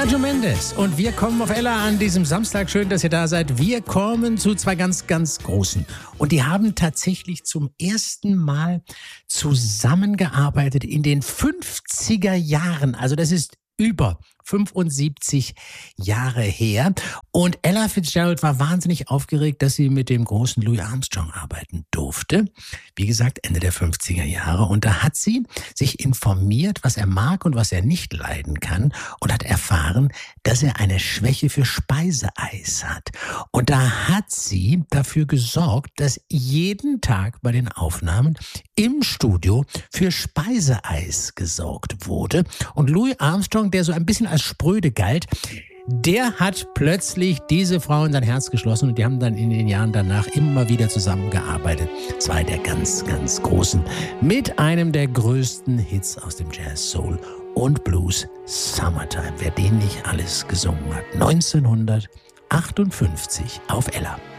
Sergio Mendes und wir kommen auf Ella an diesem Samstag. Schön, dass ihr da seid. Wir kommen zu zwei ganz, ganz Großen. Und die haben tatsächlich zum ersten Mal zusammengearbeitet in den 50er Jahren. Also das ist über 75 Jahre her. Und Ella Fitzgerald war wahnsinnig aufgeregt, dass sie mit dem großen Louis Armstrong arbeiten durfte. Wie gesagt, Ende der 50er Jahre. Und da hat sie sich informiert, was er mag und was er nicht leiden kann. Und hat erfahren, dass er eine Schwäche für Speiseeis hat. Und da hat sie dafür gesorgt, dass jeden Tag bei den Aufnahmen im Studio für Speiseeis gesorgt wurde. Und Louis Armstrong, der so ein bisschen als spröde galt, der hat plötzlich diese Frau in sein Herz geschlossen und die haben dann in den Jahren danach immer wieder zusammengearbeitet. Zwei der ganz, ganz Großen mit einem der größten Hits aus dem Jazz, Soul und Blues, Summertime. Wer den nicht alles gesungen hat. 1958 auf Ella.